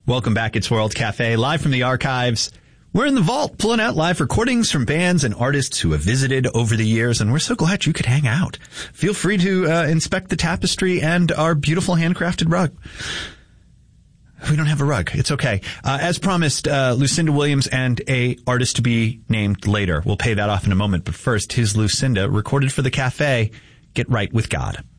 Welcome back. It's World Cafe, live from the archives. We're in the vault, pulling out live recordings from bands and artists who have visited over the years, and we're so glad you could hang out. Feel free to inspect the tapestry and our beautiful handcrafted rug. We don't have a rug. It's okay. As promised, Lucinda Williams and a artist to be named later. We'll pay that off in a moment, but first, here's Lucinda, recorded for the cafe, Get Right with God.